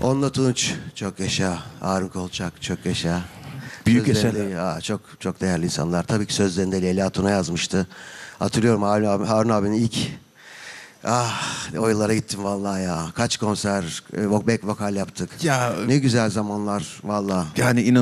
Onunla Tunç çok yaşa. Harun Kolçak çok yaşa. Büyük Sözlerinde- eserler. Çok çok değerli insanlar. Tabii ki sözlerinde Leyla Tuna yazmıştı. Hatırlıyorum Harun abinin ilk o yıllara gittim vallahi ya. Kaç konser, back vokal yaptık. Ya Ne güzel zamanlar vallahi. yani